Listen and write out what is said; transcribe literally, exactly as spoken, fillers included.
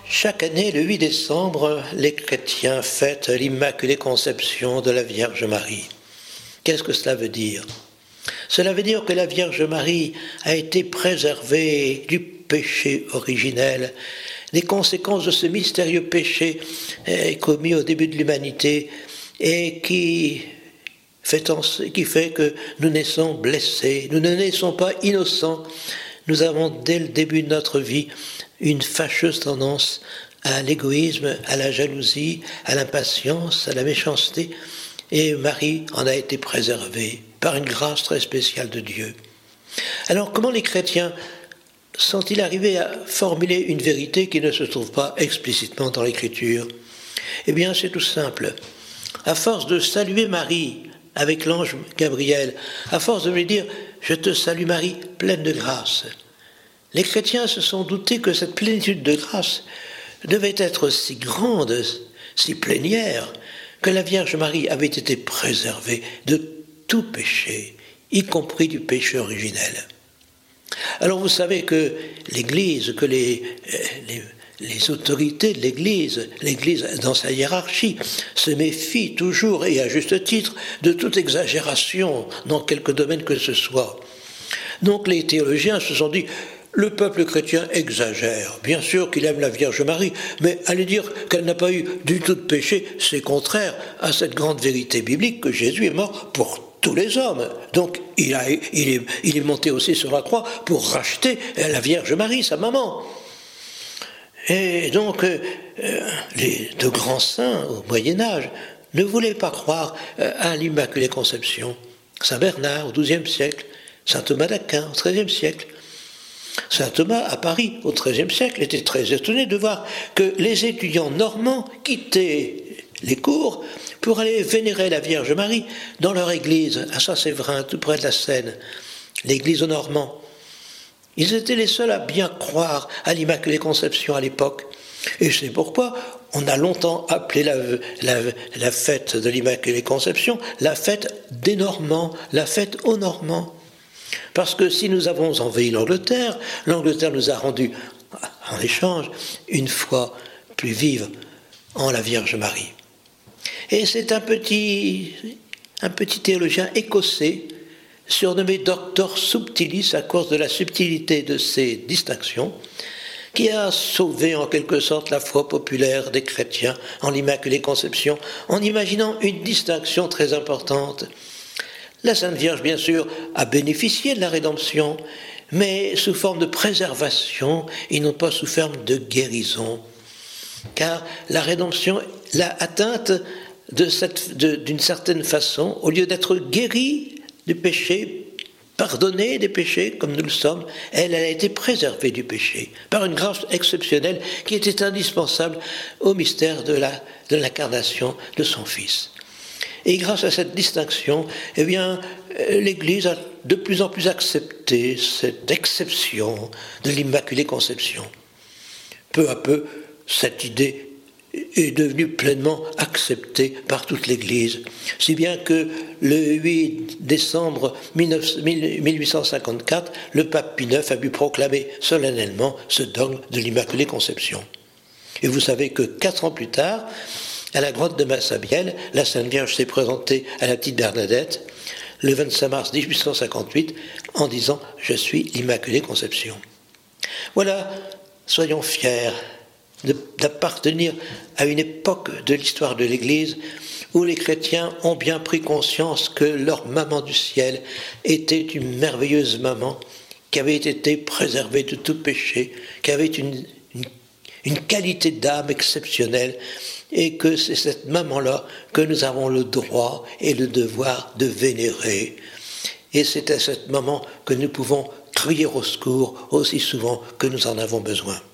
Chaque année, le huit décembre, les chrétiens fêtent l'Immaculée Conception de la Vierge Marie. Qu'est-ce que cela veut dire ? Cela veut dire que la Vierge Marie a été préservée du péché originel, des conséquences de ce mystérieux péché eh, commis au début de l'humanité et qui fait, en, qui fait que nous naissons blessés, nous ne naissons pas innocents. Nous avons dès le début de notre vie une fâcheuse tendance à l'égoïsme, à la jalousie, à l'impatience, à la méchanceté. Et Marie en a été préservée par une grâce très spéciale de Dieu. Alors comment les chrétiens sont-ils arrivés à formuler une vérité qui ne se trouve pas explicitement dans l'Écriture ? Eh bien c'est tout simple. À force de saluer Marie avec l'ange Gabriel, à force de lui dire « Je te salue Marie, pleine de grâce », les chrétiens se sont doutés que cette plénitude de grâce devait être si grande, si plénière, que la Vierge Marie avait été préservée de tout péché, y compris du péché originel. Alors vous savez que l'Église, que les, les, les autorités de l'Église, l'Église dans sa hiérarchie, se méfient toujours, et à juste titre, de toute exagération dans quelque domaine que ce soit. Donc les théologiens se sont dit « Le peuple chrétien exagère. Bien sûr qu'il aime la Vierge Marie, mais aller dire qu'elle n'a pas eu du tout de péché, c'est contraire à cette grande vérité biblique que Jésus est mort pour tous les hommes. Donc il, a, il, est, il est monté aussi sur la croix pour racheter la Vierge Marie, sa maman. Et donc euh, les deux grands saints au Moyen-Âge ne voulaient pas croire à l'Immaculée Conception. Saint Bernard au douzième siècle, Saint Thomas d'Aquin au treizième siècle. Saint Thomas, à Paris, au treizième siècle, était très étonné de voir que les étudiants normands quittaient les cours pour aller vénérer la Vierge Marie dans leur église, à Saint-Séverin, tout près de la Seine, l'église aux Normands. Ils étaient les seuls à bien croire à l'Immaculée Conception à l'époque. Et c'est pourquoi on a longtemps appelé la, la, la fête de l'Immaculée Conception la fête des Normands, la fête aux Normands. Parce que si nous avons envahi l'Angleterre, l'Angleterre nous a rendu, en échange, une foi plus vive en la Vierge Marie. Et c'est un petit, un petit théologien écossais, surnommé Doctor Subtilis à cause de la subtilité de ses distinctions, qui a sauvé en quelque sorte la foi populaire des chrétiens en l'Immaculée Conception, en imaginant une distinction très importante. La Sainte Vierge, bien sûr, a bénéficié de la rédemption, mais sous forme de préservation et non pas sous forme de guérison. Car la rédemption l'a atteinte de cette, de, d'une certaine façon, au lieu d'être guérie du péché, pardonnée des péchés, comme nous le sommes, elle, elle a été préservée du péché, par une grâce exceptionnelle qui était indispensable au mystère de, la, de l'incarnation de son Fils. Et grâce à cette distinction, eh bien, l'Église a de plus en plus accepté cette exception de l'Immaculée Conception. Peu à peu, cette idée est devenue pleinement acceptée par toute l'Église, si bien que le huit décembre mille huit cent cinquante-quatre, le pape Pie neuf a pu proclamer solennellement ce dogme de l'Immaculée Conception. Et vous savez que quatre ans plus tard, à la grotte de Massabielle, la Sainte Vierge s'est présentée à la petite Bernadette le vingt-cinq mars mille huit cent cinquante-huit en disant « Je suis l'Immaculée Conception ». Voilà, soyons fiers de, d'appartenir à une époque de l'histoire de l'Église où les chrétiens ont bien pris conscience que leur maman du ciel était une merveilleuse maman qui avait été préservée de tout péché, qui avait une, une, une qualité d'âme exceptionnelle, et que c'est cette maman-là que nous avons le droit et le devoir de vénérer. Et c'est à cette maman que nous pouvons crier au secours aussi souvent que nous en avons besoin.